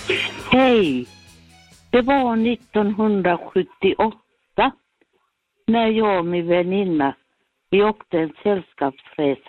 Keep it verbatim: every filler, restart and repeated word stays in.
Hej! Det var nittonhundrasjuttioåtta när jag och min väninna, vi åkte en sällskapsresa